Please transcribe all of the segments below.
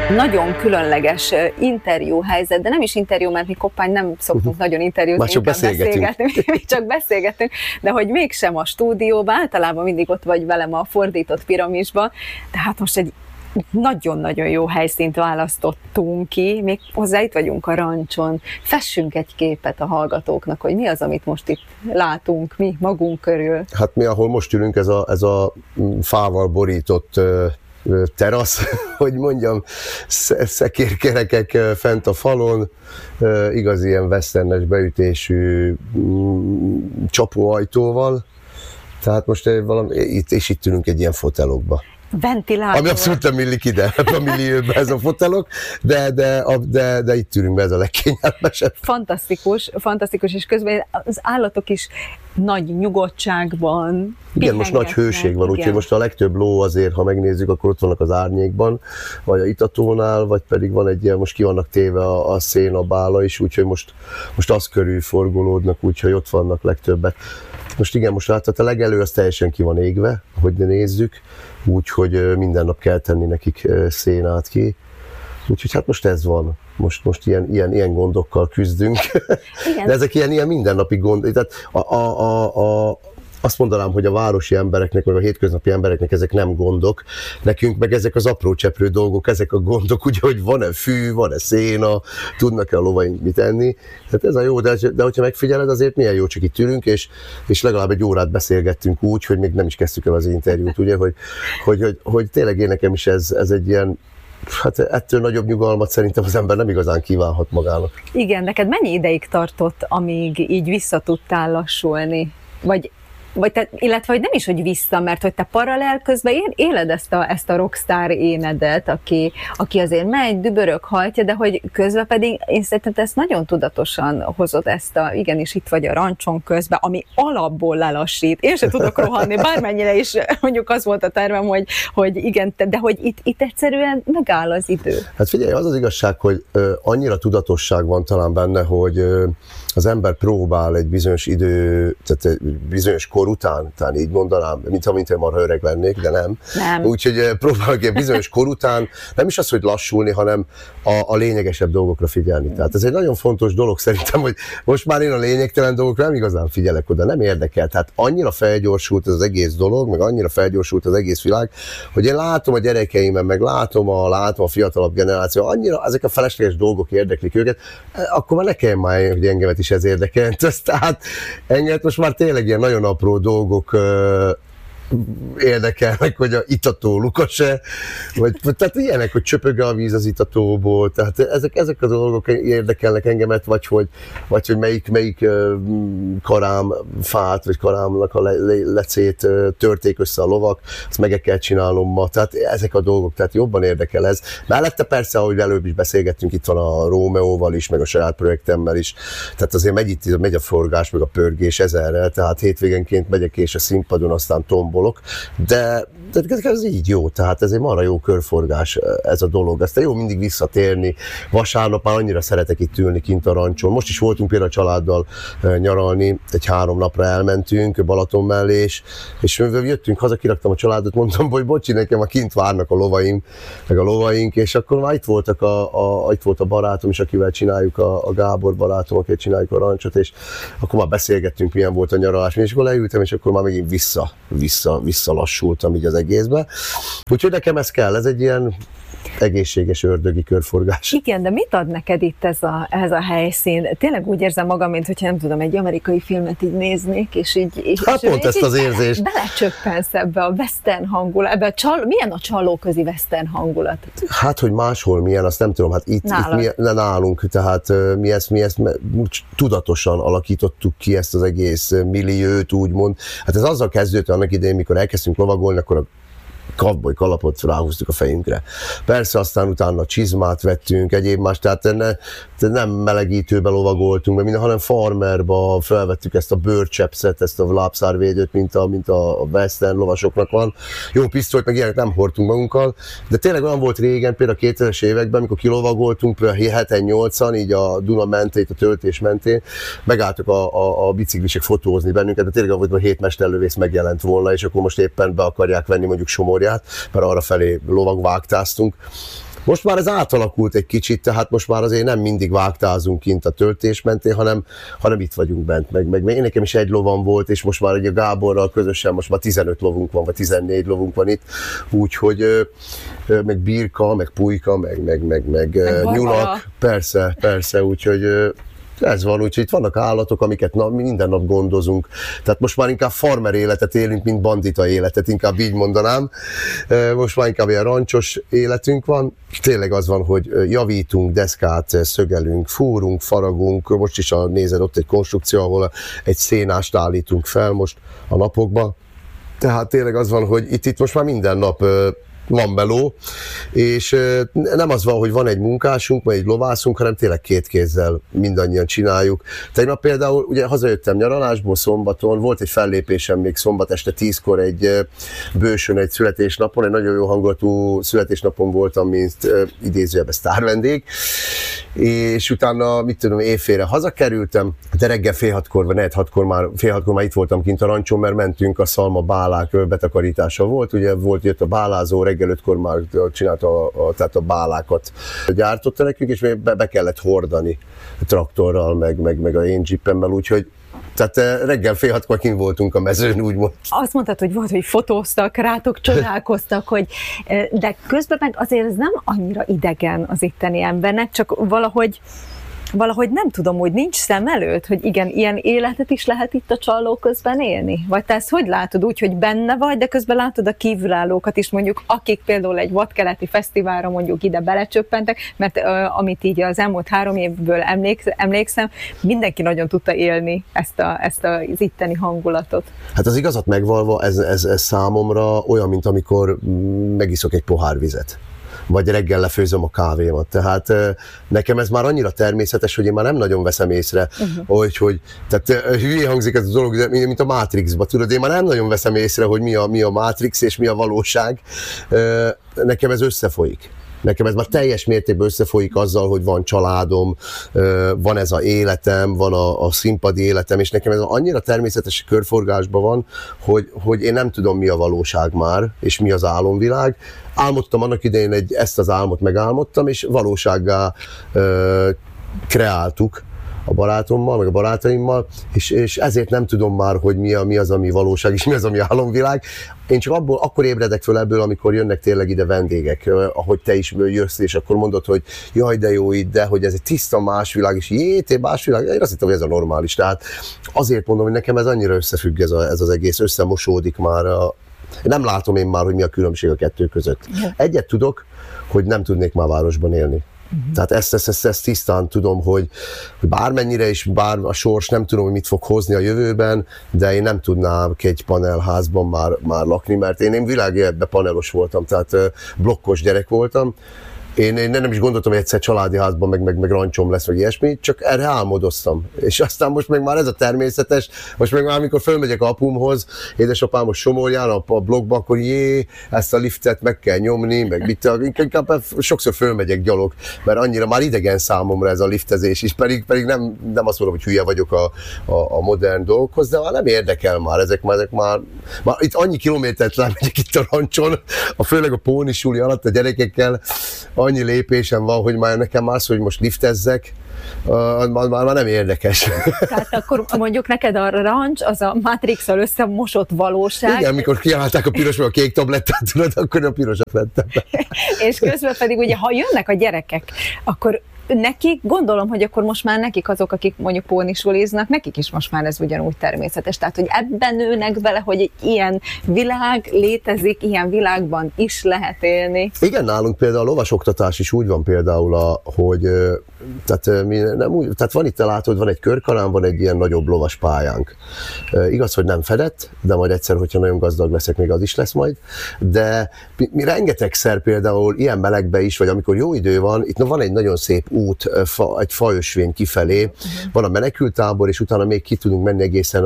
nagyon különleges interjú helyzet, de nem is interjú, mert mi Koppány nem szoktunk nagyon interjúzni, csak beszélgetünk, de hogy mégsem a stúdióban, általában mindig ott vagy velem a fordított piramisban, tehát most egy nagyon-nagyon jó helyszínt választottunk ki, még hozzá itt vagyunk a rancson. Fessünk egy képet a hallgatóknak, hogy mi az, amit most itt látunk, mi magunk körül. Hát mi, ahol most ülünk, ez a fával borított terasz, hogy mondjam, szekérkerekek fent a falon, igazi ilyen westernes beütésű csapóajtóval, tehát most itt ülünk egy ilyen fotelokba. Ventilátor. Ami abszolút nem illik ide, a millióbe ez a fotelok, de itt ülünk be, ez a legkényelmesebb. Fantasztikus, és közben az állatok is nagy nyugodtságban. Igen, most nagy hőség van, úgyhogy most a legtöbb ló azért, ha megnézzük, akkor ott vannak az árnyékban, vagy a itatónál, vagy pedig van egy ilyen, most ki vannak téve a szén, a bála is, úgyhogy most az körül forgolódnak, úgyhogy ott vannak legtöbbek. Most igen, most láthatod, a legelő az teljesen ki van égve, hogy ne nézzük, úgyhogy minden nap kell tenni nekik szénát ki. Úgyhogy hát most ez van. Most ilyen gondokkal küzdünk. Igen. De ezek ilyen mindennapi gondok. Tehát azt mondanám, hogy a városi embereknek, meg a hétköznapi embereknek ezek nem gondok. Nekünk meg ezek az apró cseprő dolgok, ezek a gondok, ugye, hogy van-e fű, van-e széna, tudnak-e a lovaink mit enni. Tehát ez a jó, de hogyha megfigyeled, azért milyen jó, csak itt ülünk, és legalább egy órát beszélgettünk úgy, hogy még nem is kezdtük el az interjút, ugye, hogy tényleg én nekem is ez egy ilyen, hát ettől nagyobb nyugalmat szerintem az ember nem igazán kívánhat magának. Igen, neked mennyi ideig tartott, amíg így vissza tudtál lassulni? Illetve hogy nem is, hogy vissza, mert hogy te paralel közben éled ezt a rockstar énedet, aki azért megy, dübörög, hajtja, de hogy közben pedig én szerintem te ezt nagyon tudatosan hozod igenis itt vagy a rancson közben, ami alapból lelassít. Én sem tudok rohanni, bármennyire is mondjuk az volt a tervem, hogy igen, de hogy itt egyszerűen megáll az idő. Hát figyelj, az igazság, hogy annyira tudatosság van talán benne, hogy az ember próbál egy bizonyos idő, tehát egy bizonyos kor után, talán így mondanám, mint én marha öreg lennék, de nem. Úgyhogy próbálok egy bizonyos kor után, nem is az, hogy lassulni, hanem a lényegesebb dolgokra figyelni. Tehát ez egy nagyon fontos dolog szerintem, hogy most már én a lényegtelen dolgokra nem igazán figyelek oda, nem érdekel. Tehát annyira felgyorsult ez az egész dolog, meg annyira felgyorsult az egész világ, hogy én látom a gyerekeimen, meg látom a fiatalabb generáció, annyira ezek a felesleges dolgok érdeklik őket, akkor már ne kelljen már, hogy engemet is ez érdekel. Tehát engem most már tényleg ilyen nagyon apró dolgok érdekelnek, hogy a itató lukas-e, tehát ilyenek, hogy csöpög a víz az itatóból, tehát ezek a dolgok érdekelnek engemet, vagy hogy melyik karámfát, vagy karámnak a lecét törték össze a lovak, azt meg kell csinálnom ma, tehát ezek a dolgok, tehát jobban érdekel ez. Mellette persze, ahogy előbb is beszélgettünk, itt van a Rómeóval is, meg a saját projektemmel is, tehát azért megy a forgás, meg a pörgés ezerrel, tehát hétvégenként megyek és a színpadon, aztán tombolok, de ez így jó, tehát ez egy marha jó körforgás ez a dolog, ezt jó mindig visszatérni, vasárnap már annyira szeretek itt ülni kint a rancson, most is voltunk például a családdal nyaralni, egy 3 napra elmentünk Balaton mellé, és jöttünk haza, kiraktam a családot, mondtam, hogy bocsi, nekem kint várnak a lovaim, meg a lovaink, és akkor már itt volt a barátom is, akivel csináljuk, a Gábor barátom, akivel csináljuk a rancsot, és akkor már beszélgettünk, milyen volt a nyaralás, és akkor leültem, és akkor már megint visszalassultam így az egészbe. Úgyhogy nekem ez kell, ez egy ilyen egészséges ördögi körforgás. Igen, de mit ad neked itt ez a helyszín? Tényleg úgy érzem magam, mint hogyha nem tudom, egy amerikai filmet így néznék, és így... Hát pont ezt az érzést. Belecsöppensz ebbe a western hangulat, milyen a csalóközi western hangulat? Hát, hogy máshol milyen, azt nem tudom, hát itt nálunk, tehát mi ezt tudatosan alakítottuk ki ezt az egész milliót, úgymond. Hát ez azzal kezdődött annak idején, mikor elkezdtünk lovagolni, akkor a cowboy kalapot ráhúztuk a fejünkre. Persze aztán utána csizmát vettünk, egyéb más, tehát nem melegítőbe lovagoltunk, meg minden, hanem farmerba felvettük ezt a bőrcsepszet, ezt a lábszárvédőt, mint a western lovasoknak van. Jó pisztolyt, meg ilyenek nem hordtunk magunkkal, de tényleg olyan volt régen, például a 2000-es években, amikor kilovagoltunk, például 7-8-an, így a Duna mentén, a töltés mentén, megálltak a biciklisek fotózni bennünket, de tényleg volt, hogy 7 mesterlövész megjelent volna, és akkor most éppen be akarják venni mondjuk Somorját, mert arra felé lovagvágtáztunk. Most már ez átalakult egy kicsit, tehát most már azért nem mindig vágtázunk kint a töltés mentén, hanem itt vagyunk bent. Meg én nekem is egy lovam volt, és most már ugye Gáborral közösen most már 15 lovunk van, vagy 14 lovunk van itt, úgyhogy meg birka, meg pulyka, meg nyulak, persze, úgyhogy ez van, úgyhogy itt vannak állatok, amiket minden nap gondozunk. Tehát most már inkább farmer életet élünk, mint bandita életet, inkább így mondanám. Most már inkább ilyen rancsos életünk van. Tényleg az van, hogy javítunk, deszkát szögelünk, fúrunk, faragunk. Most is nézed, ott egy konstrukció, ahol egy szénást állítunk fel most a napokban. Tehát tényleg az van, hogy itt most már minden nap van meló, és nem az van, hogy van egy munkásunk, vagy egy lovászunk, hanem tényleg két kézzel mindannyian csináljuk. Tegnap például ugye hazajöttem nyaralásból szombaton, volt egy fellépésem még szombat este 10-kor egy Bősön egy születésnapon, egy nagyon jó hangulatú születésnapon voltam, mint idézőjelben sztárvendég, és utána, éjfélre hazakerültem, de reggel fél hatkor már itt voltam kint a rancson, mert mentünk a szalma bálák betakarítása volt, ugye jött a bálázó, reggel 5-kor már csinálta tehát a bálákat gyártotta nekünk, és be kellett hordani traktorral, meg a én jeepemmel, úgyhogy tehát reggel fél 6-kor kint voltunk a mezőn, úgymond. Azt mondtad, hogy volt, hogy fotóztak rátok, csodálkoztak, de közben meg azért ez nem annyira idegen az itteni embernek, csak valahogy nem tudom, hogy nincs szem előtt, hogy igen, ilyen életet is lehet itt a Csalló közben élni? Vagy te ezt hogy látod úgy, hogy benne vagy, de közben látod a kívülállókat is, mondjuk akik például egy vadkeleti fesztiválra mondjuk ide belecsöppentek, mert amit így az elmúlt 3 évből emlékszem, mindenki nagyon tudta élni ezt az itteni hangulatot. Hát az igazat megvalva, ez számomra olyan, mint amikor megiszok egy pohár vizet, vagy reggel lefőzöm a kávémat. Tehát nekem ez már annyira természetes, hogy én már nem nagyon veszem észre, tehát hülyén hangzik ez a dolog, de mint a Matrixba, tudod, én már nem nagyon veszem észre, hogy mi a Matrix és mi a valóság. Nekem ez összefolyik. Nekem ez már teljes mértékben összefolyik azzal, hogy van családom, van ez az életem, van a színpadi életem, és nekem ez annyira természetes körforgásban van, hogy én nem tudom, mi a valóság már, és mi az álomvilág. Álmodtam annak idején, ezt az álmot megálmodtam, és valósággá kreáltuk a barátommal, meg a barátaimmal, és ezért nem tudom már, hogy mi az, ami valóság, és mi az, ami álomvilág. Én csak akkor ébredek föl ebből, amikor jönnek tényleg ide vendégek, ahogy te is jössz, és akkor mondod, hogy jaj, de jó itt, de hogy ez egy tiszta más világ, és más világ, én azt hittem, hogy ez a normális. Tehát azért mondom, hogy nekem ez annyira összefügg ez az egész, összemosódik már. Nem látom én már, hogy mi a különbség a kettő között. Egyet tudok, hogy nem tudnék már városban élni. Tehát ezt tisztán tudom, hogy bármennyire is, bár a sors nem tudom, hogy mit fog hozni a jövőben, de én nem tudnám egy panelházban már lakni, mert én világéletben panelos voltam, tehát blokkos gyerek voltam. Én nem is gondoltam, hogy egyszer családi házban meg rancsom lesz, vagy ilyesmi, csak erre álmodoztam. És aztán most meg már ez a természetes, most meg már amikor fölmegyek apumhoz, édesapám most Somogyán a blogba, akkor ezt a liftet meg kell nyomni, meg inkább sokszor fölmegyek gyalog, mert annyira már idegen számomra ez a liftezés is, pedig nem azt mondom, hogy hülye vagyok a modern dolgokhoz, de már nem érdekel már, ezek már itt annyi kilométert megyek itt a rancson, főleg a pónisuli alatt a gyerekekkel, annyi lépésem van, hogy már nekem az, hogy most liftezzek, már nem érdekes. Tehát akkor mondjuk neked a rancs, az a Matrix-al összemosott valóság. Igen, amikor kiállták a piros vagy a kék tablettát, tudod, akkor a pirosat vettem. És közben pedig ugye, ha jönnek a gyerekek, akkor nekik, gondolom, hogy akkor most már nekik azok, akik mondjuk pónisuliznak, nekik is most már ez ugyanúgy természetes. Tehát, hogy ebben nőnek bele, hogy egy ilyen világ létezik, ilyen világban is lehet élni. Igen, nálunk például a lovasoktatás is úgy van például, hogy tehát van itt, látod, van egy körkanán, van egy ilyen nagyobb lovas pályánk. Igaz, hogy nem fedett, de majd egyszer, hogyha nagyon gazdag leszek, még az is lesz majd. De mi rengetegszer például ilyen melegbe is, vagy amikor jó idő van, itt van egy nagyon szép út, egy faösvény kifelé, van a menekültábor, és utána még ki tudunk menni egészen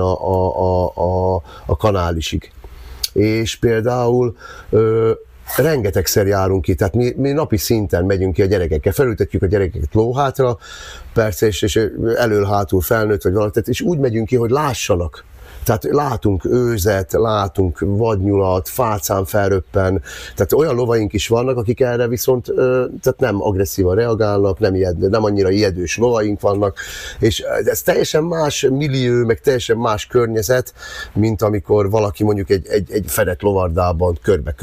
a kanálisig. És például rengetegszer járunk ki, tehát mi napi szinten megyünk ki a gyerekekkel, felültetjük a gyerekeket lóhátra, persze, és elől-hátul felnőtt, vagy valamit, és úgy megyünk ki, hogy lássanak. Tehát látunk őzet, látunk vadnyulat, fácán felröppen, tehát olyan lovaink is vannak, akik erre viszont tehát nem agresszívan reagálnak, nem annyira ijedős lovaink vannak, és ez teljesen más millió, meg teljesen más környezet, mint amikor valaki mondjuk egy fedett lovardában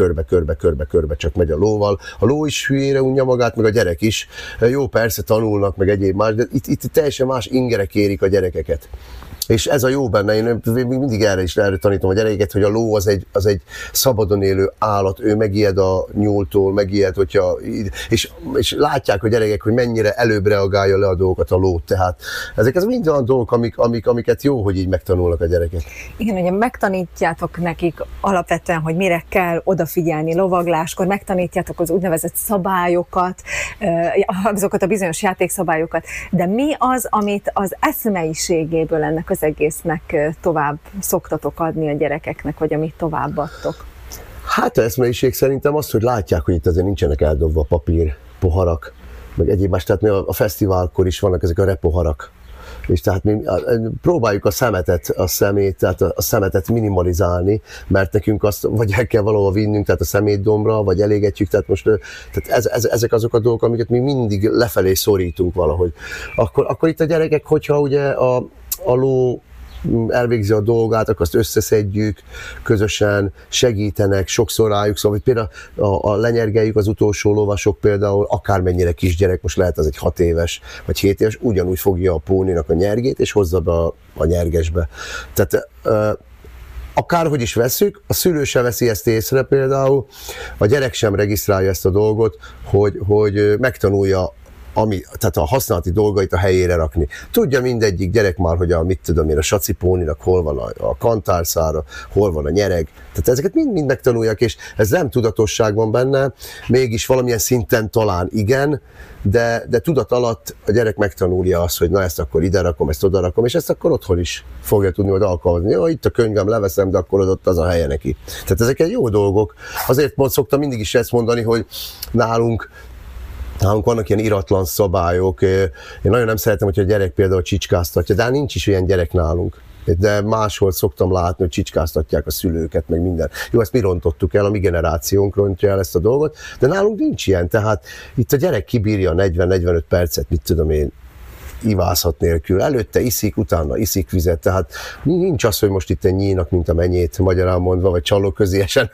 körbe csak megy a lóval. A ló is hülyére unja magát, meg a gyerek is. Jó, persze tanulnak, meg egyéb más, de itt teljesen más ingerek érik a gyerekeket. És ez a jó benne, én mindig erre tanítom a gyerekeket, hogy a ló az egy szabadon élő állat, ő megijed a nyúltól, megijed, hogyha, és látják a gyerekek, hogy mennyire előbb reagálja le a dolgokat a ló. Tehát ezek mind olyan dolgok, amiket jó, hogy így megtanulnak a gyerekek. Igen, ugye megtanítjátok nekik alapvetően, hogy mire kell odafigyelni lovagláskor, megtanítjátok az úgynevezett szabályokat, azokat a bizonyos játékszabályokat, de mi az, amit az eszmeiségéből ennek az egésznek tovább szoktatok adni a gyerekeknek, vagy amit továbbadtok? Hát az eszmeiség szerintem az, hogy látják, hogy itt azért nincsenek eldobva papír, poharak, meg egyéb más, tehát a fesztiválkor is vannak ezek a repoharak. És tehát mi próbáljuk a szemetet minimalizálni, mert nekünk azt vagy el kell valahol vinnünk, tehát a szemétdombra, vagy elégetjük, tehát most tehát ezek azok a dolgok, amiket mi mindig lefelé szorítunk valahogy. Akkor itt a gyerekek, hogyha ugye a ló elvégzi a dolgát, akkor azt összeszedjük, közösen segítenek, sokszor rájuk, szóval hogy például a lenyergeljük az utolsó lovasok például, akármennyire kisgyerek, most lehet az egy 6 éves vagy 7 éves, ugyanúgy fogja a póninak a nyergét, és hozza be a nyergesbe. Tehát akárhogy is vesszük, a szülő sem veszi ezt észre például, a gyerek sem regisztrálja ezt a dolgot, hogy megtanulja tehát a használati dolgait a helyére rakni. Tudja mindegyik gyerek már, hogy a sacipóninak hol van a kantárszára, hol van a nyereg. Tehát ezeket mind megtanulják, és ez nem tudatosság van benne, mégis valamilyen szinten talán igen, de tudat alatt a gyerek megtanulja azt, hogy na ezt akkor ide rakom, ezt oda rakom, és ezt akkor otthon is fogja tudni majd alkalmazni. Jó, itt a könyvem leveszem, de akkor ott az a helye neki. Tehát ezek jó dolgok. Azért szoktam mindig is ezt mondani, hogy nálunk vannak ilyen iratlan szabályok. Én nagyon nem szeretem, hogyha a gyerek például csicskáztatja, de nincs is olyan gyerek nálunk. De máshol szoktam látni, hogy csicskáztatják a szülőket, meg minden. Jó, ezt mi rontottuk el, a mi generációnk rontja el ezt a dolgot, de nálunk nincs ilyen. Tehát itt a gyerek kibírja 40-45 percet, mit tudom én, ivázhat nélkül. Előtte iszik, utána iszik vizet, tehát nincs az, hogy most itt nyílnak, mint a menyét, magyarán mondva, vagy csalóköziesen.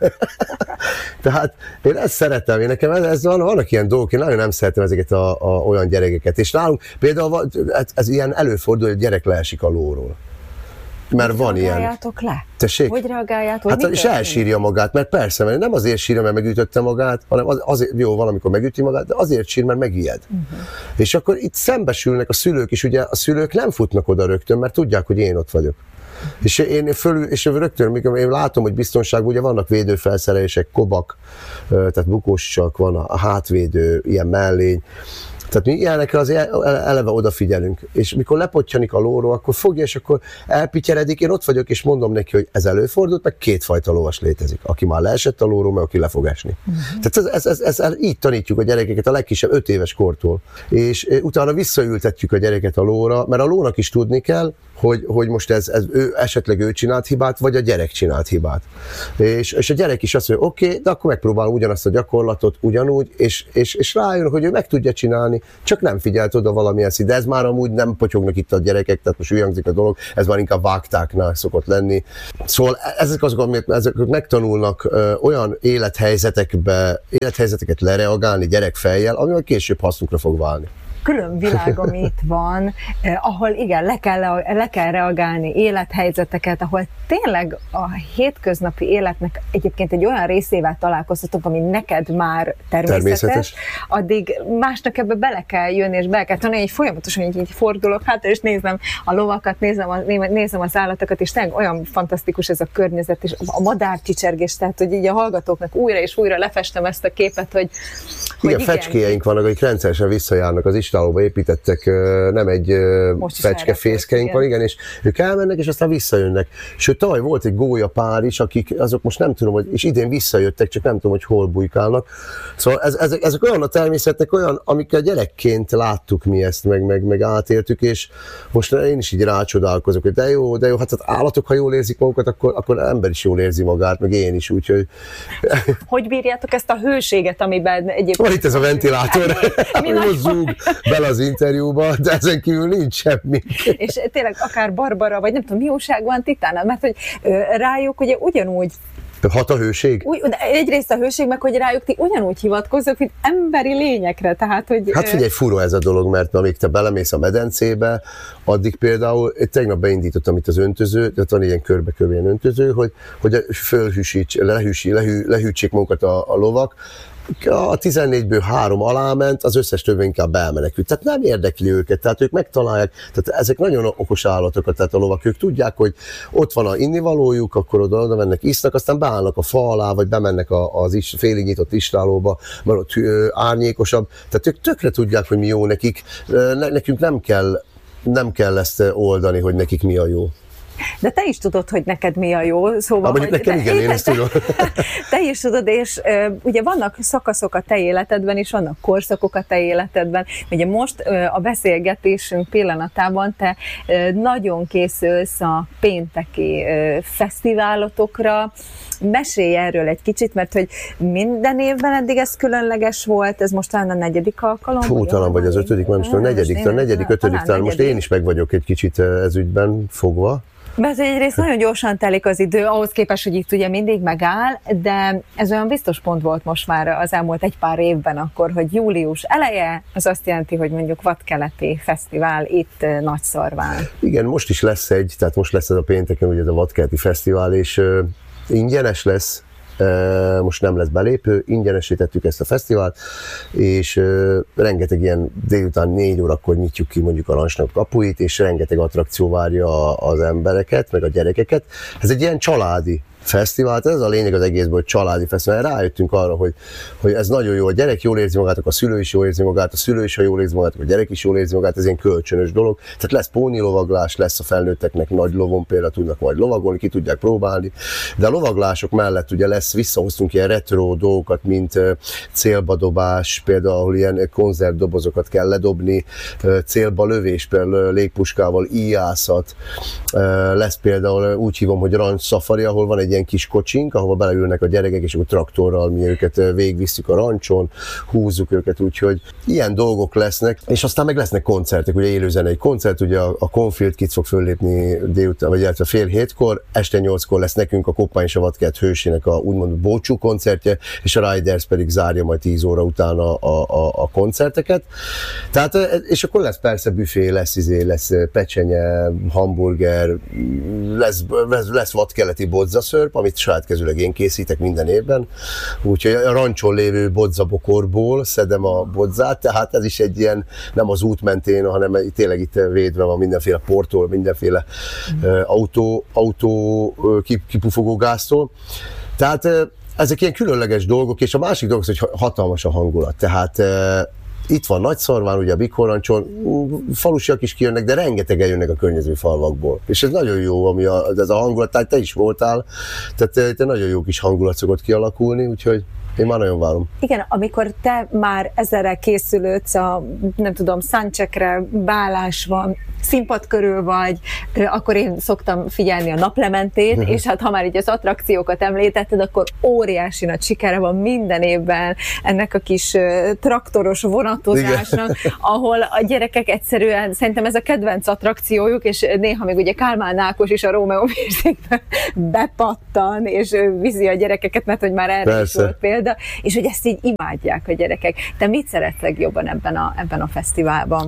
Tehát én ezt szeretem, nekem vannak ilyen dolgok, én nagyon nem szeretem ezeket olyan gyerekeket. És nálunk például ez ilyen előfordul, hogy a gyerek leesik a lóról. Mert hogy van ilyen. reagáljátok le? Tessék? Hogy reagáljátok? Hát és elsírja magát, mert persze, mert nem azért sírja, mert megütötte magát, hanem azért, jó, valamikor megüti magát, de azért sír, mert megijed. És akkor itt szembesülnek a szülők is, ugye a szülők nem futnak oda rögtön, mert tudják, hogy én ott vagyok. És és rögtön, mikor én látom, hogy biztonságban, ugye vannak védőfelszerelések, kobak, tehát bukóssak, van a hátvédő, ilyen mellény. Tehát mi ilyenekre azért eleve odafigyelünk. És mikor lepotjanik a lóról, akkor fogja, és akkor elpityeredik, én ott vagyok, és mondom neki, hogy ez előfordult, meg 2 fajta lovas létezik. Aki már leesett a lóról, meg aki le fog esni. Tehát ez így tanítjuk a gyerekeket a legkisebb 5 éves kortól. És utána visszaültetjük a gyereket a lóra, mert a lónak is tudni kell, hogy most esetleg ő csinált hibát, vagy a gyerek csinált hibát. És a gyerek is azt mondja, oké, de akkor megpróbálom ugyanazt a gyakorlatot ugyanúgy, és rájön, hogy ő meg tudja csinálni, csak nem figyelt oda valamilyen szint. De ez már amúgy nem potyognak itt a gyerekek, tehát most hangzik a dolog, ez már inkább vágtáknál szokott lenni. Szóval ezek azok, ezek megtanulnak olyan élethelyzeteket lereagálni gyerekfejjel, ami majd később hasznukra fog válni. Külön világ, ami itt van, ahol igen, le kell reagálni élethelyzeteket, ahol tényleg a hétköznapi életnek egyébként egy olyan részével találkoztatok, ami neked már természetes, addig másnak ebbe bele kell jönni, és bele kell tanulni, hogy folyamatosan így fordulok hátra, és nézem a lovakat, nézem az állatokat, és tényleg olyan fantasztikus ez a környezet, és a madárcsicsergés, tehát hogy így a hallgatóknak újra és újra lefestem ezt a képet, Igen, fecskéjeink vannak, akik rendszeresen visszajárnak az istálóba, építettek, nem egy fecskefészkeink van, igen, és ők elmennek, és aztán visszajönnek. Sőt, tavaly volt egy gólyapár is, akik azok most nem tudom, hogy, és idén visszajöttek, csak nem tudom, hogy hol bujkálnak. Szóval ezek olyan a természetnek, olyan, amikkel gyerekként láttuk mi ezt, meg átéltük, és most én is így rácsodálkozok, hogy de jó, hát az állatok, ha jól érzik magukat, akkor ember is jól érzi magát, meg én is, úgyhogy... Hogy bírjátok ezt a hőséget, amiben egyébként... Van itt ez a ventilátor, ami most zúg bele az interjúba, de ezen kívül nincs semmi. És tényleg akár Barbara, vagy nem tudom, mi újság van Titánál, mert hogy rájuk ugye ugyanúgy hat a hőség? Egyrészt a hőség, meg hogy rájuk ti ugyanúgy hivatkozok, mint emberi lényekre, tehát hogy... Hát figyelj, fura ez a dolog, mert amíg te belemész a medencébe, addig például, tegnap beindítottam itt az öntöző, tehát van ilyen körbe-körbe ilyen öntöző, hogy lehűtsék magukat a lovak. A 14-ből 3 aláment, az összes többi inkább elmenekült. Tehát nem érdekli őket, tehát ők megtalálják, tehát ezek nagyon okos állatok, tehát a lovak, ők tudják, hogy ott van a innivalójuk, akkor oda mennek, isznak, aztán beállnak a fa alá, vagy bemennek az félig nyitott istálóba, mert ott árnyékosabb. Tehát ők tökre tudják, hogy mi jó nekik. Nekünk nem kell ezt oldani, hogy nekik mi a jó. De te is tudod, hogy neked mi a jó, szóval... Mondjuk nekem igen, én ezt tudom. Te is tudod, és ugye vannak szakaszok a te életedben, és vannak korszakok a te életedben. Ugye most a beszélgetésünk pillanatában te nagyon készülsz a pénteki fesztiválotokra. Mesélj erről egy kicsit, mert hogy minden évben eddig ez különleges volt, ez most talán a 4. alkalom? Fú, talán vagy az 5., nem is tudom, a 4., 5. talán most én is meg vagyok egy kicsit ez ügyben fogva. Mert egyrészt nagyon gyorsan telik az idő, ahhoz képest, hogy itt ugye mindig megáll, de ez olyan biztos pont volt most már az elmúlt egy pár évben akkor, hogy július eleje, az azt jelenti, hogy mondjuk Vadkeleti Fesztivál itt Nagyszarván. Igen, most is lesz tehát most lesz ez a pénteken ugye ez a Vadkeleti Fesztivál, és ingyenes lesz, most nem lesz belépő, ingyenesítettük ezt a fesztivált, és rengeteg ilyen délután 4 órakor nyitjuk ki mondjuk a Rancsnap kapuit, és rengeteg attrakció várja az embereket, meg a gyerekeket. Ez egy ilyen családi fesztivál, ez a lényeg az egészből, hogy családi fesztivál. Rájöttünk arra, hogy ez nagyon jó, a gyerek jól érzi magát, a szülő is jól érzi magát, a szülő is, ha jól érzi magát, a gyerek is jól érzi magát, ez ilyen kölcsönös dolog. Tehát lesz pónilovaglás, lesz a felnőtteknek nagy lovon, például tudnak majd lovagolni, ki tudják próbálni, de a lovaglások mellett ugye visszahoztunk ilyen retro dolgokat, mint célbadobás, például ilyen konzervdobozokat kell ledobni, célba lövés, például légpuskával, íjászat, lesz például úgy hívom, hogy ranch safari, ahol van egy ilyen kis kocsink, ahova beleülnek a gyerekek, és akkor traktorral mi őket végigvisszük a rancson, húzzuk őket, úgyhogy ilyen dolgok lesznek, és aztán meg lesznek koncertek, ugye élőzenei koncert, ugye a Cornfield Kids fog föllépni délután, vagy illetve 6:30, este 8-kor lesz nekünk a Koppány és a Vadkelt hősének a úgymond bócsú koncertje, és a Riders pedig zárja majd 10 óra után a koncerteket. Tehát, és akkor lesz persze büfé, lesz pecsenye, hamburger, lesz vadkeleti bodzaszörp, amit saját kezűleg én készítek minden évben. Úgyhogy a rancson lévő bodzabokorból szedem a bodzát, tehát ez is egy ilyen, nem az út mentén, hanem tényleg itt védve van mindenféle portól, mindenféle autó kipufogó gáztól. Tehát ezek ilyen különleges dolgok, és a másik dolog az, hogy hatalmas a hangulat. Tehát itt van Nagyszarván, ugye a Bikórancson, falusiak is kijönnek, de rengetegen jönnek a környező falvakból. És ez nagyon jó, ami ez a hangulat, tehát te is voltál, tehát te nagyon jó kis hangulat szokott kialakulni, úgyhogy én már nagyon várom. Igen, amikor te már ezerre készülődsz, nem tudom, soundcheckre, bálás van, színpad körül vagy, akkor én szoktam figyelni a Naplementét, és hát ha már így az attrakciókat említetted, akkor óriási nagy sikere van minden évben ennek a kis traktoros vonatozásnak, ahol a gyerekek egyszerűen, szerintem ez a kedvenc attrakciójuk, és néha még ugye Kálmán Ákos is a Rómeó mérsékben bepattan, és viszi a gyerekeket, mert hogy már erre is volt példa, és hogy ezt így imádják a gyerekek. Te mit szeretsz legjobban ebben a fesztiválban?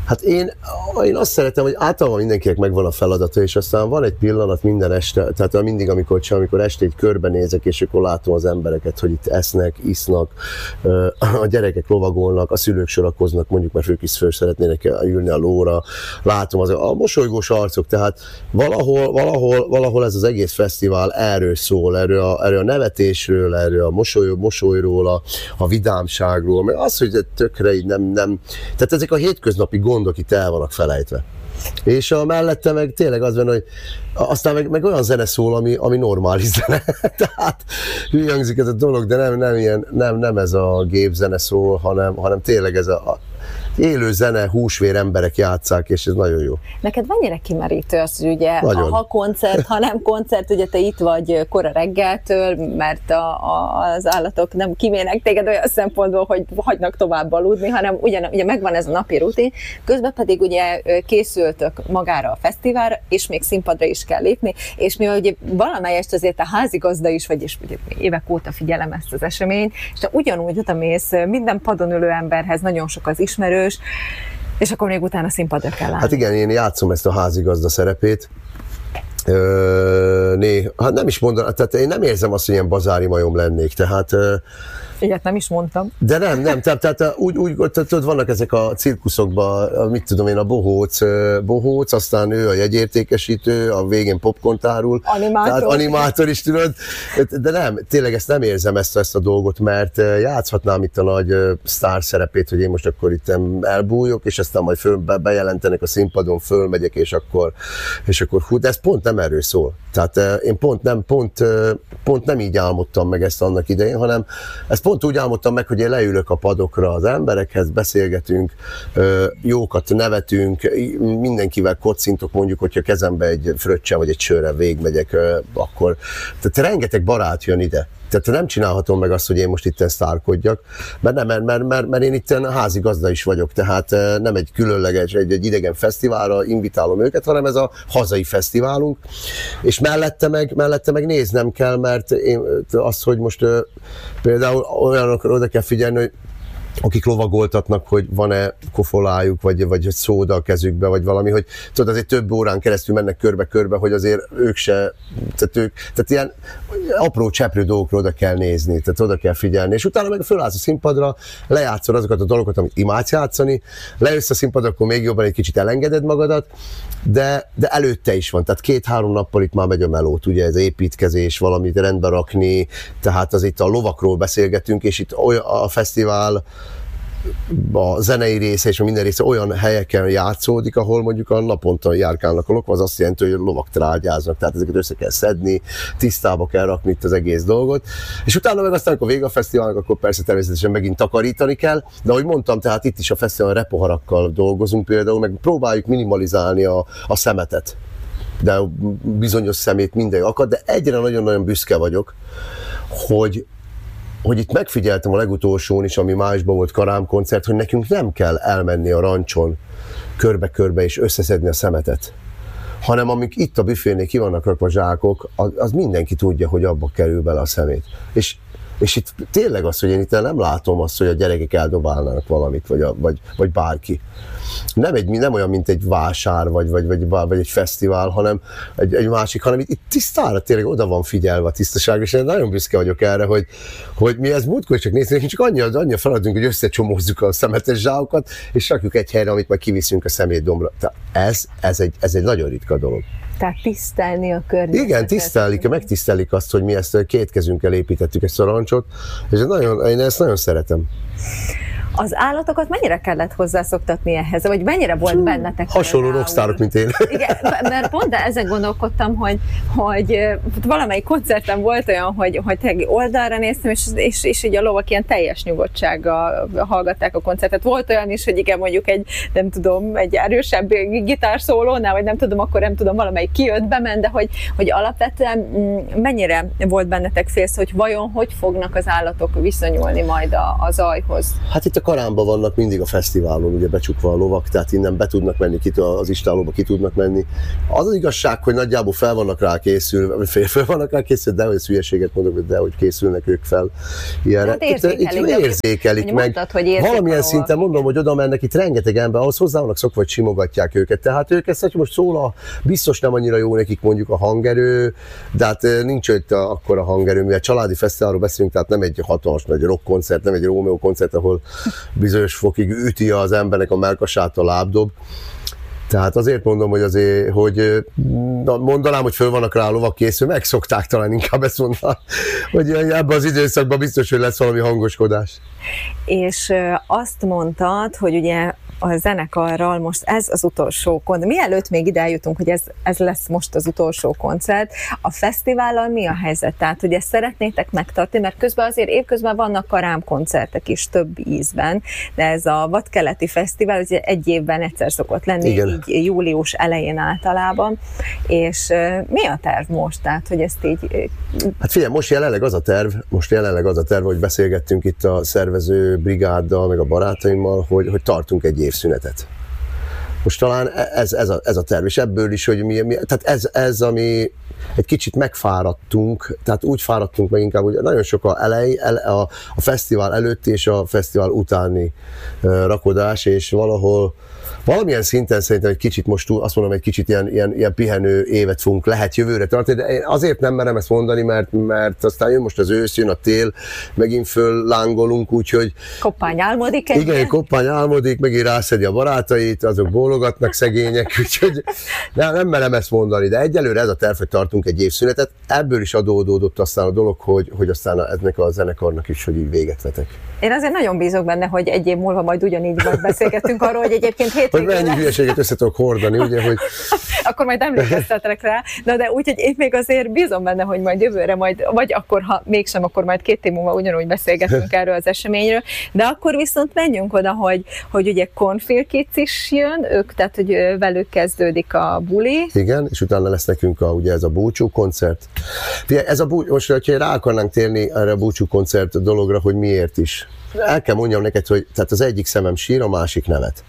Hát én azt szeretem, hogy általában mindenkinek megvan a feladata, és aztán van egy pillanat minden este, tehát mindig, amikor este így körbenézek, és akkor látom az embereket, hogy itt esznek, isznak, a gyerekek lovagolnak, a szülők sorakoznak, mondjuk, mert ők is föl szeretnének ülni a lóra, látom a mosolygós arcok, tehát valahol ez az egész fesztivál erről szól, erről a nevetésről, erről a mosolyról, a vidámságról, mert az, hogy tökre így nem, tehát ezek a hétköznapi gondok itt el vannak felejtve. És mellette meg tényleg az van, hogy aztán meg olyan zene szól, ami normális zene. Tehát hülye hangzik ez a dolog, de nem ez a gépzene szól, hanem tényleg ez a élő zene, húsvér emberek játsszák, és ez nagyon jó. Neked mennyire kimerítő az, hogy ugye ha koncert, ha nem koncert, ugye te itt vagy kora reggeltől, mert az állatok nem kímélnek téged olyan szempontból, hogy hagynak tovább aludni, hanem ugye megvan ez a napi rutin, közben pedig ugye készültök magára a fesztiválra, és még színpadra is kell lépni, és mivel ugye valamelyest azért a házigazda is vagy, és ugye évek óta figyelem ezt az eseményt, és te ugyanúgy odamész minden padon ülő emberhez, nagyon sok az ismerős, és akkor még utána színpadra kell állni. Hát igen, én játszom ezt a házigazda szerepét. Hát nem is mondanám, tehát én nem érzem azt, hogy ilyen bazári majom lennék, tehát... Ilyet nem is mondtam. De nem, tehát úgy tudod, vannak ezek a cirkuszokban, mit tudom én, a bohóc, aztán ő a jegyértékesítő, a végén popcornt árul. Animátor is, tudod. De nem, tényleg ezt nem érzem ezt a dolgot, mert játszhatnám itt a nagy sztár szerepét, hogy én most akkor itt elbújok, és aztán majd bejelentenek a színpadon, fölmegyek, és akkor hú, de ez pont nem erről szól. Tehát én pont nem így álmodtam meg ezt annak idején, hanem ezt pont úgy álmodtam meg, hogy én leülök a padokra az emberekhez, beszélgetünk, jókat nevetünk, mindenkivel kocintok, mondjuk, hogyha kezembe egy fröccsen vagy egy sörrel végigmegyek, akkor... Tehát rengeteg barát jön ide. Tehát nem csinálhatom meg azt, hogy én most itten sztárkodjak, mert én itten házigazda is vagyok, tehát nem egy különleges, egy idegen fesztiválra invitálom őket, hanem ez a hazai fesztiválunk, és mellette meg néznem kell, mert én azt, hogy most például olyanokra oda kell figyelni, hogy akik lovagoltatnak, hogy van-e kofolájuk, vagy szóda a kezükbe, vagy valami, hogy tudod, azért több órán keresztül mennek körbe-körbe, hogy azért ők se, tehát ilyen apró cseprő dolgokra oda kell nézni, tehát oda kell figyelni, és utána meg fölállsz a színpadra, lejátszol azokat a dolgokat, amit imádsz játszani, lejössz a színpadra, akkor még jobban egy kicsit elengeded magadat, de előtte is van, tehát 2-3 nappal itt már megy a melót, ugye ez építkezés, valamit rendbe rakni, tehát az itt a lovakról beszélgetünk, és itt a fesztivál a zenei része és a minden része olyan helyeken játszódik, ahol mondjuk a naponta járkálnak a lovak, az azt jelenti, hogy lovak trágyáznak, tehát ezeket össze kell szedni, tisztába kell rakni itt az egész dolgot, és utána meg aztán, amikor vége a fesztiválnak, akkor persze természetesen megint takarítani kell, de ahogy mondtam, tehát itt is a fesztiválon repoharakkal dolgozunk például, meg próbáljuk minimalizálni a szemetet, de bizonyos szemét minden akad, de egyre nagyon-nagyon büszke vagyok, hogy itt megfigyeltem a legutolsón is, ami májusban volt Karám koncert, hogy nekünk nem kell elmenni a rancson körbe-körbe és összeszedni a szemetet, hanem amik itt a büfénél ki vannak rakva zsákok, az mindenki tudja, hogy abba kerül bele a szemét. És itt tényleg az, hogy én itt nem látom azt, hogy a gyerekek eldobálnának valamit, vagy bárki. Nem olyan, mint egy vásár, vagy egy fesztivál, hanem egy másik, hanem itt tisztára tényleg oda van figyelve a tisztaságra, és én nagyon büszke vagyok erre, hogy mi ezt múltkor csak nézünk, csak annyi a feladatunk, hogy összecsomózzuk a szemetes zsákokat, és rakjuk egy helyre, amit majd kiviszünk a szemétdombra. Tehát ez egy nagyon ritka dolog. Tehát tisztelni a környezetet. Igen, megtisztelik azt, hogy mi ezt két kezünkkel építettük ezt a rancsot, és én ezt nagyon szeretem. Az állatokat mennyire kellett hozzászoktatni ehhez, vagy mennyire volt bennetek? Hasonló rockstárok, mint én. Igen, mert pont ezen gondolkodtam, hogy valamelyik koncerten volt olyan, hogy oldalra néztem, és így a lovak ilyen teljes nyugodtsággal hallgatták a koncertet. Volt olyan is, hogy igen, mondjuk egy erősebb gitárszólónál, vagy nem tudom, valamelyik kijött, bement, de hogy alapvetően mennyire volt bennetek félsz, hogy vajon hogy fognak az állatok viszonyulni majd a zajhoz? Hát itt a Karánban vannak mindig a fesztiválon, ugye becsukva a lovak, tehát innen be tudnak menni, az istállóba ki tudnak menni. Az az igazság, hogy nagyjából fel vannak rá készülve, de hogy hülyeséget mondok, de hogy készülnek ők fel ilyenre. Érzékelik meg. Valamilyen szinten mondom, hogy oda mennek, itt rengeteg ember, ahhoz hozzá vannak szokva, hogy simogatják őket. Tehát ők ezt, hogy most szól, biztos nem annyira jó nekik mondjuk a hangerő, de hát nincs itt akkor a hangerő, mivel családi fesztiválról beszélünk, tehát nem egy hatalmas nagy rock koncert, nem egy Rómeó koncert, ahol bizonyos fokig üti az embernek a mellkasát a lábdob. Tehát azért mondom, hogy azért, hogy mondanám, hogy föl vannak rá a lovak készül, meg szokták talán inkább ezt mondani, hogy ebben az időszakban biztos, hogy lesz valami hangoskodás. És azt mondtad, hogy ugye a zenekarral most ez az utolsó koncert. Mielőtt még ide eljutunk, hogy ez lesz most az utolsó koncert, a fesztivállal mi a helyzet? Tehát, hogy ezt szeretnétek megtartani, mert közben azért évközben vannak Karám koncertek is több ízben, de ez a Vadkeleti Fesztivál ugye egy évben egyszer szokott lenni, igen. Így július elején általában, és mi a terv most? Tehát, hogy ezt így... Hát figyelj, most jelenleg az a terv, hogy beszélgettünk itt a szervező brigáddal, meg a barátaimmal, hogy tartunk egy évszünetet. Most talán ez a terv, és ebből is, hogy tehát ez, ami egy kicsit megfáradtunk, tehát úgy fáradtunk meg inkább, hogy nagyon sok a fesztivál előtti és a fesztivál utáni rakodás, és valamilyen szinten szerintem egy kicsit most azt mondom, egy kicsit ilyen pihenő évet fogunk lehet jövőre tartani, de én azért nem merem ezt mondani, mert aztán jön most az ősz, jön a tél, megint föllángolunk, úgyhogy... Koppány álmodik egyet. Igen, Koppány álmodik, megint rászedi a barátait, azok bólogatnak szegények, úgyhogy nem merem ezt mondani, de egyelőre ez a terv, hogy tartunk egy évszünetet, ebből is adódott aztán a dolog, hogy aztán ennek a zenekarnak is, hogy így véget vetek. Én azért nagyon bízok benne, hogy egy év múlva majd ugyanígy beszélgetünk arról, hogy egyébként hogy mennyi hülyeséget össze tudok hordani, ugye, hogy... Akkor majd emlékeztetek rá, de úgyhogy én még azért bízom benne, hogy majd jövőre, vagy akkor, ha mégsem, akkor majd 2 év múlva ugyanúgy beszélgetünk erről az eseményről, de akkor viszont menjünk oda, hogy ugye Cornfield Kids is jön, tehát hogy velük kezdődik a buli. Igen, és utána lesz nekünk ugye ez a búcsú koncert. Most, hogyha rá akarnánk térni erre a búcsú koncert dologra, hogy miért is. El kell mondjam neked, hogy tehát az egyik szemem sír, a másik nevet.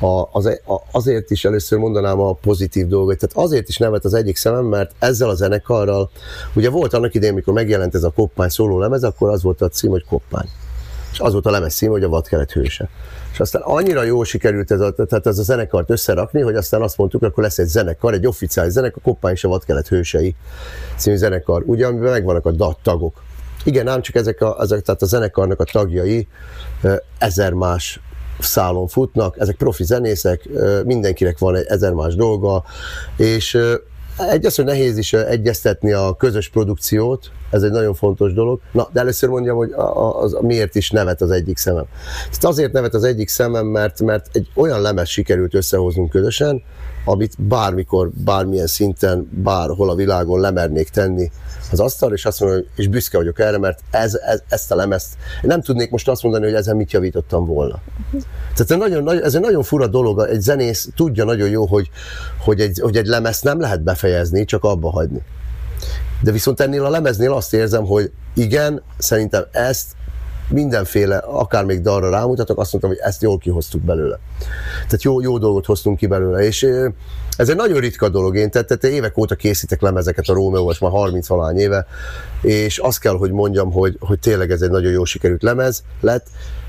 Azért is először mondanám a pozitív dolgot, tehát azért is nevet az egyik szemem, mert ezzel a zenekarral, ugye volt annak idején, amikor megjelent ez a Koppány szóló lemez, akkor az volt a cím, hogy Koppány. És az volt a lemez cím, hogy a Vadkelet hőse. És aztán annyira jól sikerült ez a zenekart összerakni, hogy aztán azt mondtuk, hogy akkor lesz egy zenekar, egy oficiális zenekar, Koppány és a Vadkelet hősei című zenekar, ugye, amiben megvannak a tagok. Igen, ám csak ezek tehát a zenekarnak a tagjai 1000 más szálon futnak, ezek profi zenészek, mindenkinek van 1000 más dolga, és az, hogy nehéz is egyeztetni a közös produkciót, ez egy nagyon fontos dolog. Na, de először mondjam, hogy miért is nevet az egyik szemem. Tehát azért nevet az egyik szemem, mert egy olyan lemez sikerült összehoznunk közösen, amit bármikor, bármilyen szinten, bárhol a világon lemernék tenni az asztal, és azt mondom, és büszke vagyok erre, mert ezt a lemezt, nem tudnék most azt mondani, hogy ezen mit javítottam volna. Tehát ez egy nagyon fura dolog, egy zenész tudja nagyon jó, hogy egy lemezt nem lehet befejezni, csak abba hagyni. De viszont ennél a lemeznél azt érzem, hogy igen, szerintem ezt mindenféle, akár még dalra rámutatok, azt mondtam, hogy ezt jól kihoztuk belőle. Tehát jó dolgot hoztunk ki belőle, és ez egy nagyon ritka dolog. Én tehát évek óta készítek lemezeket a Rómeó, most már 30-valány éve, és azt kell, hogy mondjam, hogy tényleg ez egy nagyon jó sikerült lemez lett,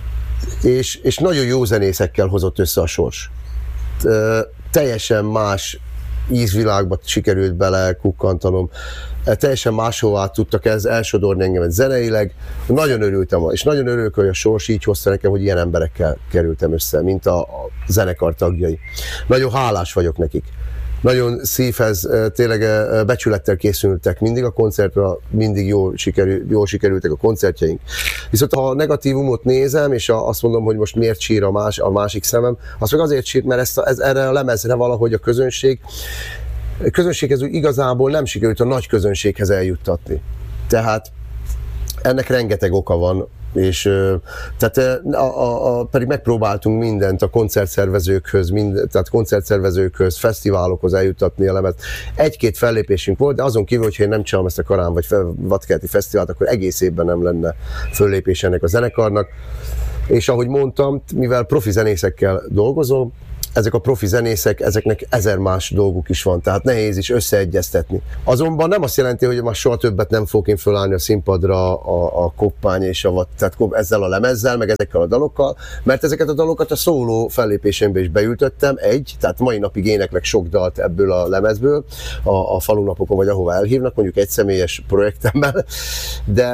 és nagyon jó zenészekkel hozott össze a sors. Teljesen más ízvilágba sikerült bele kukkantanom, teljesen máshová tudtak elsodorni engemet zeneileg. Nagyon örültem, és nagyon örülök, hogy a sors így hozta nekem, hogy ilyen emberekkel kerültem össze, mint a zenekar tagjai. Nagyon hálás vagyok nekik. Nagyon szívhez, tényleg becsülettel készültek mindig a koncertre, mindig jól sikerültek a koncertjeink. Viszont ha a negatívumot nézem, és azt mondom, hogy most miért sír a másik szemem, az meg azért sír, mert erre a lemezre valahogy a közönséghez igazából nem sikerült a nagy közönséghez eljuttatni. Tehát ennek rengeteg oka van, és tehát pedig megpróbáltunk mindent a koncertszervezőkhöz, fesztiválokhoz eljuttatni a lemezt. 1-2 fellépésünk volt, de azon kívül, hogyha én nem csinálom ezt a Karán vagy Vadkeleti Fesztivált, akkor egész évben nem lenne föllépés ennek a zenekarnak. és ahogy mondtam, mivel profi zenészekkel dolgozom, ezek a profi zenészek, ezeknek 1000 más dolguk is van, tehát nehéz is összeegyeztetni. Azonban nem azt jelenti, hogy már soha többet nem fogok én fölállni a színpadra a Koppány és tehát ezzel a lemezzel, meg ezekkel a dalokkal, mert ezeket a dalokat a szóló fellépésembe is beültöttem, tehát mai napig éneklek sok dalt ebből a lemezből, a falunapokon vagy ahova elhívnak, mondjuk egy személyes projektemben, de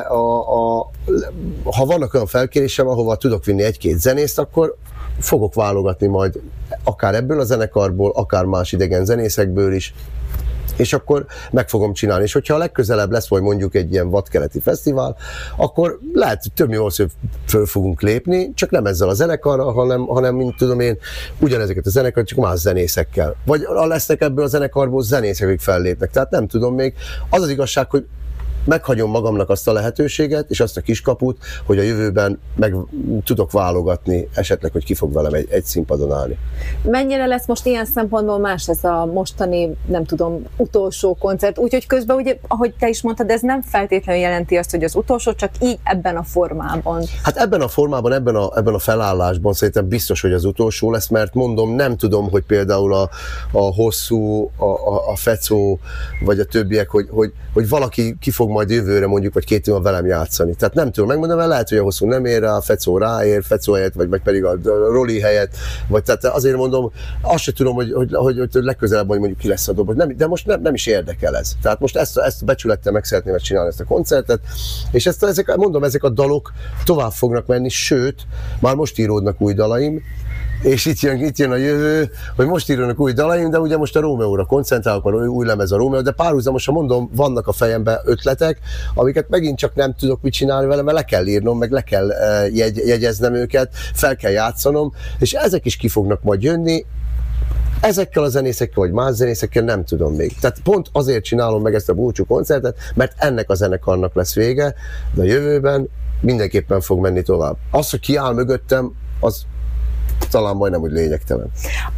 ha vannak olyan felkérésem, ahova tudok vinni egy-két zenészt, akkor fogok válogatni majd akár ebből a zenekarból, akár más idegen zenészekből is, és akkor meg fogom csinálni. És hogyha a legközelebb lesz majd mondjuk egy ilyen vadkeleti fesztivál, akkor lehet, több valószínűleg föl fogunk lépni, csak nem ezzel a zenekarral, hanem mint tudom én, ugyanezeket a zenekart, csak más zenészekkel. Vagy lesznek ebből a zenekarból zenészek, akik fellépnek. Tehát nem tudom még. Az az igazság, hogy meghagyom magamnak azt a lehetőséget, és azt a kiskaput, hogy a jövőben meg tudok válogatni esetleg, hogy ki fog velem egy színpadon állni. Mennyire lesz most ilyen szempontból más ez a mostani, nem tudom, utolsó koncert? Úgyhogy közben, ugye, ahogy te is mondtad, ez nem feltétlenül jelenti azt, hogy az utolsó, csak így ebben a formában. Hát ebben a formában, ebben a felállásban szerintem biztos, hogy az utolsó lesz, mert mondom, nem tudom, hogy például a Hosszú, a Fecó, vagy a többiek, hogy valaki ki fog majd jövőre mondjuk, vagy 2 év velem játszani. Tehát nem tudom megmondani, mert lehet, hogy a Hosszú nem ér rá, a Fecó ráér, Fecó helyett, vagy pedig a Roli helyett, vagy tehát azért mondom, azt sem tudom, hogy legközelebb mondjuk ki lesz a dob, de most nem is érdekel ez. Tehát most ezt becsülettel meg szeretném csinálni ezt a koncertet, és ezek a dalok tovább fognak menni, sőt, már most íródnak új dalaim, és itt jön a jövő, hogy most írnak új dalaim, de ugye most a Rómeóra koncentrálok, mert új lemez a Rómeó, de párhuzamosan mondom, vannak a fejemben ötletek, amiket megint csak nem tudok mit csinálni vele, mert le kell írnom, meg le kell jegyeznem őket, fel kell játszanom, és ezek is ki fognak majd jönni. Ezekkel a zenészekkel, vagy más zenészekkel nem tudom még. Tehát pont azért csinálom meg ezt a búcsú koncertet, mert ennek a zenekarnak lesz vége, de a jövőben mindenképpen fog menni tovább. Az, hogy ki áll mögöttem, az talán majdnem úgy lényegtelen.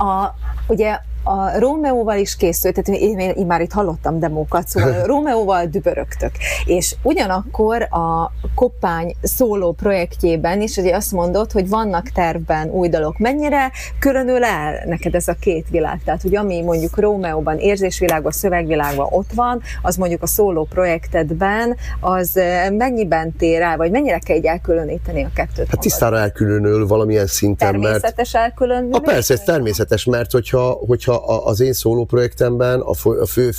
Ugye a Rómeóval is készült, tehát én már itt hallottam demókat, szóval Rómeóval dübörögtök. És ugyanakkor a Koppány szóló projektjében is ugye azt mondod, hogy vannak tervben új dalok. Mennyire különül el neked ez a két világ? Tehát, hogy ami mondjuk Rómeóban, érzésvilágban, szövegvilágban ott van, az mondjuk a szóló projektedben, az mennyiben tér el, vagy mennyire kell így elkülöníteni a kettőt? Hát tisztára elkülönül valamilyen szinten, természetes elkülönülés? Persze, ez természetes, mert hogyha az én szóló projektemben a fő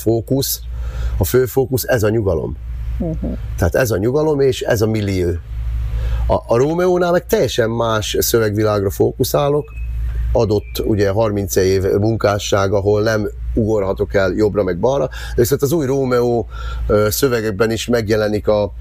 fókusz ez a nyugalom. Tehát ez a nyugalom és ez a millió. A Rómeónál meg teljesen más szövegvilágra fókuszálok, adott ugye 30 év munkásság, ahol nem ugorhatok el jobbra meg balra, de viszont az új Rómeó szövegekben is megjelenik a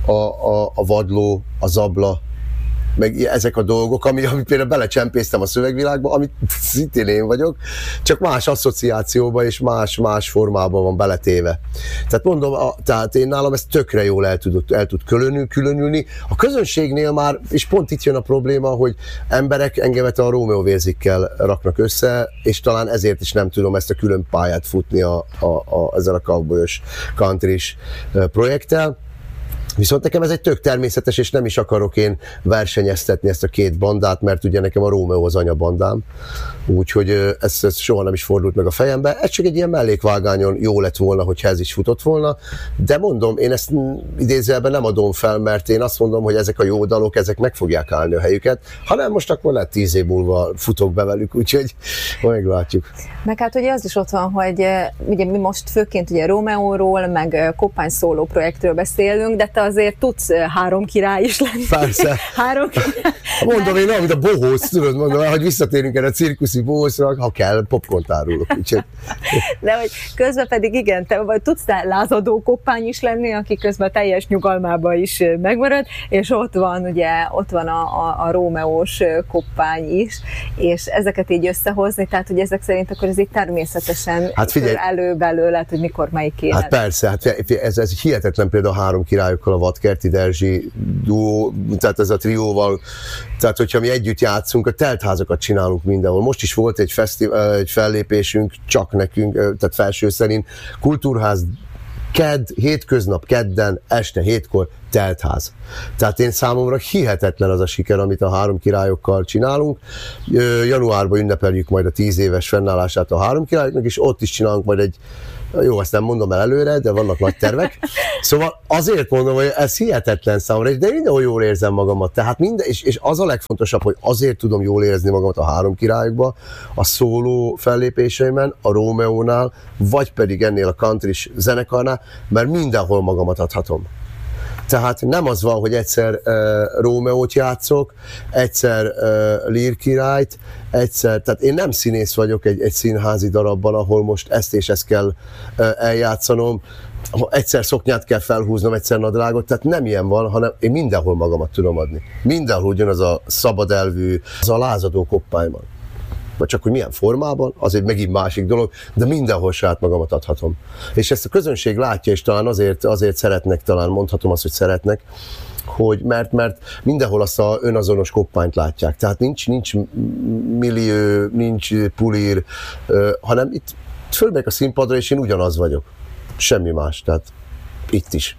vadló, a zabla, meg ezek a dolgok, amit például belecsempésztem a szövegvilágba, amit szintén én vagyok, csak más asszociációba és más formában van beletéve. Tehát mondom, tehát én nálam ez tökre jól el tud különülni. A közönségnél már, és pont itt jön a probléma, hogy emberek engemet a Rómeó vérzikkel raknak össze, és talán ezért is nem tudom ezt a külön pályát futni ezzel a cowboyos countrys projekttel. Viszont nekem ez egy tök természetes, és nem is akarok én versenyeztetni ezt a két bandát, mert ugye nekem a Rómeó az anyabandám, úgyhogy ez soha nem is fordult meg a fejembe. Ez csak egy ilyen mellékvágányon jó lett volna, hogyha ez is futott volna, de mondom, én ezt idézőjelben nem adom fel, mert én azt mondom, hogy ezek a jó dalok, ezek meg fogják állni a helyüket, hanem most akkor lehet 10 év múlva futok be velük, úgyhogy meglátjuk. Meg hát ugye az is ott van, hogy ugye mi most főként ugye Rómeóról, meg Koppány szóló projektről beszélünk, de te azért tudsz 3 király is lenni. Persze. 3 király. Mondom én, amit a bohóc, tudod, mondom, hogy visszatérünk erre a cirkuszi bohócra, ha kell, popcornt árulok. De hogy közben pedig igen, te vagy tudsz lázadó Koppány is lenni, aki közben teljes nyugalmában is megmarad, és ott van a Rómeós Koppány is, és ezeket így összehozni, tehát hogy ezek szerint akkor ez így természetesen elő-belő lehet, hogy mikor melyik kéne. Hát persze, hát ez hihetetlen például a 3 királyokkal, a Vadkerti Derzsi duó, tehát ez a trióval, tehát hogyha mi együtt játszunk, a teltházakat csinálunk mindenhol. Most is volt egy fellépésünk, csak nekünk, tehát Felsőszerin, Kultúrház, hétköznap kedden, este 7-kor teltház. Tehát én számomra hihetetlen az a siker, amit a Három Királyokkal csinálunk. Januárban ünnepeljük majd a 10 éves fennállását a Három Királyoknak, és ott is csinálunk majd egy, jó, ezt nem mondom el előre, de vannak nagy tervek. Szóval azért mondom, hogy ez hihetetlen számomra, de mindenhol jól érzem magamat. Tehát és az a legfontosabb, hogy azért tudom jól érezni magamat a Három Királyokban, a szóló fellépéseimben, a Rómeónál, vagy pedig ennél a country zenekarnál, mert mindenhol magamat adhatom. Tehát nem az van, hogy egyszer Rómeót játszok, egyszer Lír királyt, egyszer, tehát én nem színész vagyok egy színházi darabban, ahol most ezt és ezt kell eljátszanom, egyszer szoknyát kell felhúznom, egyszer nadrágot, tehát nem ilyen van, hanem én mindenhol magamat tudom adni. Mindenhol ugyanaz a szabad elvű, az a lázadó koppályban. Vagy csak, hogy milyen formában, az egy megint másik dolog, de mindenhol saját magamat adhatom. És ezt a közönség látja, és talán azért szeretnek, talán mondhatom azt, hogy szeretnek, hogy mert mindenhol azt az önazonos koppányt látják. Tehát nincs millió, nincs pulír, hanem itt fölmegyek a színpadra, és én ugyanaz vagyok. Semmi más, tehát itt is.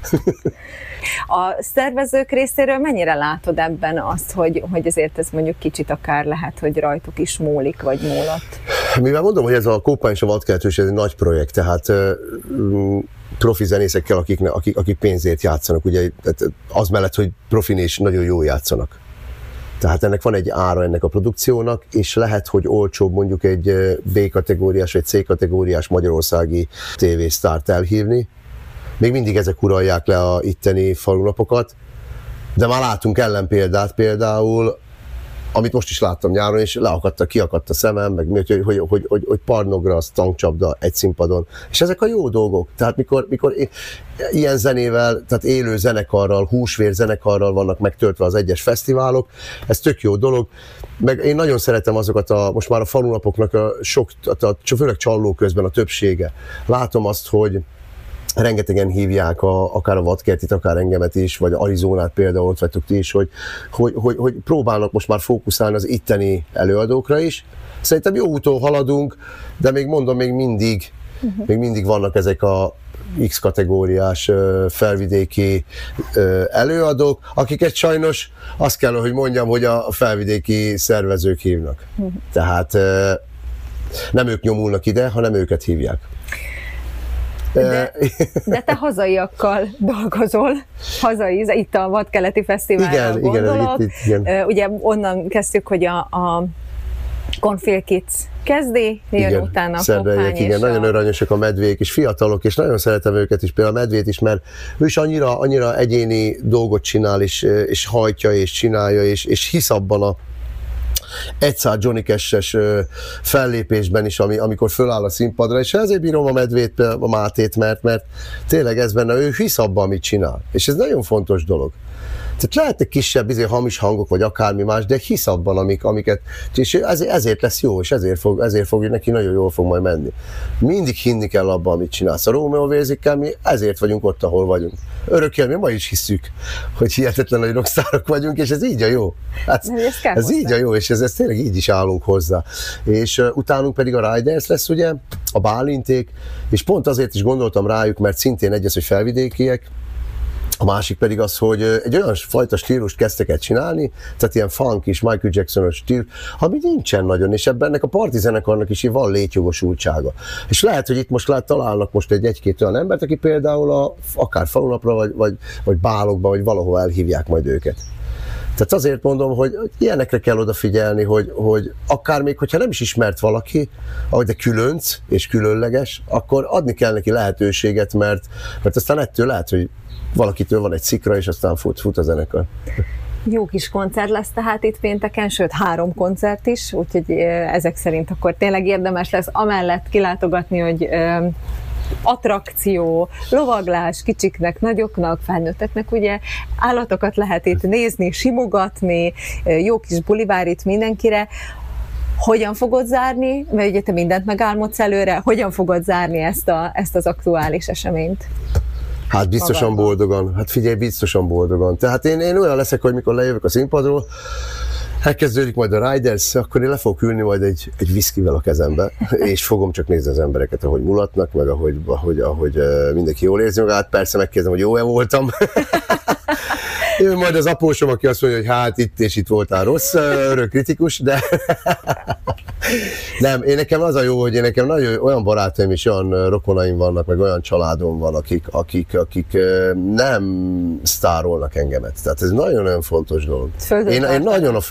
A szervezők részéről mennyire látod ebben azt, hogy azért ez mondjuk kicsit akár lehet, hogy rajtuk is múlik, vagy múlott? Mivel mondom, hogy ez a Koppány és a Vadkeltős, ez egy nagy projekt, tehát profi zenészekkel, akik pénzért játszanak, ugye az mellett, hogy profin és nagyon jól játszanak. Tehát ennek van egy ára ennek a produkciónak, és lehet, hogy olcsóbb mondjuk egy B-kategóriás vagy C-kategóriás magyarországi tévésztárt elhívni. Még mindig ezek uralják le a itteni falulapokat, de már látunk ellenpéldát például, amit most is láttam nyáron, és kiakadt a szemem, meg hogy Parnogra, az tankcsapda egy színpadon. És ezek a jó dolgok. Tehát mikor ilyen zenével, tehát élő zenekarral, húsvér zenekarral vannak megtöltve az egyes fesztiválok, ez tök jó dolog. Meg én nagyon szeretem azokat most már a falunapoknak főleg Csalló közben a többsége. Látom azt, hogy rengetegen hívják akár a Vadkertit, akár engemet is, vagy Arizonát például, ott vagytok ti is, hogy próbálnak most már fókuszálni az itteni előadókra is. Szerintem jó úton haladunk, de még mondom, még mindig vannak ezek a X kategóriás felvidéki előadók, akiket sajnos azt kell, hogy mondjam, hogy a felvidéki szervezők hívnak. Tehát nem ők nyomulnak ide, hanem őket hívják. De te hazaiakkal dolgozol, itt a Vadkeleti Fesztiválra gondolok. Igen. Ugye onnan kezdtük, hogy a Cornfield Kids kezdi, jön utána a Koppány. Igen, nagyon aranyosak a medvék, és fiatalok, és nagyon szeretem őket is, például a medvét is, mert ő is annyira egyéni dolgot csinál, és hajtja, és csinálja, és hisz abban a egyszár Johnny Cash-es fellépésben is, amikor föláll a színpadra, és ezért bírom a medvét, a Mátét, mert tényleg ez benne, ő hisz abban, amit csinál. És ez nagyon fontos dolog. Tehát lehetnek kisebb hamis hangok, vagy akármi más, de hisz abban, amiket, és ezért lesz jó, és ezért fog neki nagyon jól fog majd menni. Mindig hinni kell abban, amit csinálsz. A Rómeó Vérzékkel mi ezért vagyunk ott, ahol vagyunk. Örökkél mi ma is hiszük, hogy hihetetlen nagy rockstárok vagyunk, és ez így a jó. Ez így a jó, és ez tényleg így is állunk hozzá. És utánunk pedig a Riders lesz, ugye, a Bálinték, és pont azért is gondoltam rájuk, mert szintén egyes, hogy felvidékiek. A másik pedig az, hogy egy olyan fajta stílust kezdtek el csinálni, tehát ilyen funk is, Michael Jackson-os stíl, ami nincsen nagyon, és ebben ennek a parti zenekarnak is van létjogosultsága. És lehet, hogy itt most találnak most egy-két olyan embert, aki például akár falunapra, vagy bálokba, vagy valahol elhívják majd őket. Tehát azért mondom, hogy ilyenekre kell odafigyelni, hogy akár még, hogyha nem is ismert valaki, ahogy de különc és különleges, akkor adni kell neki lehetőséget, mert aztán ettől lehet, hogy valakitől van egy szikra, és aztán fut a zenekar. Jó kis koncert lesz tehát itt pénteken, sőt 3 koncert is, úgyhogy ezek szerint akkor tényleg érdemes lesz amellett kilátogatni, hogy attrakció, lovaglás kicsiknek, nagyoknak, felnőtteknek, ugye állatokat lehet itt nézni, simogatni, jó kis bulivár itt mindenkire. Hogyan fogod zárni, mert ugye te mindent megálmodsz előre, hogyan fogod zárni ezt az aktuális eseményt? Hát biztosan boldogan, biztosan boldogan. Tehát én olyan leszek, hogy mikor lejövök a színpadról, elkezdődik majd a Riders, akkor én le fogok ülni majd egy viszkivel a kezembe, és fogom csak nézni az embereket, ahogy mulatnak, meg ahogy mindenki jól érzi magát. Persze megkérdezem, hogy jó-e voltam. Majd az apósom, aki azt mondja, hogy hát itt és itt voltál rossz, örök kritikus, de nem, nekem az a jó, hogy nekem nagyon olyan barátaim és olyan rokonaim vannak, meg olyan családom van, akik nem sztárolnak engemet. Tehát ez nagyon-nagyon fontos dolog. Én nagyon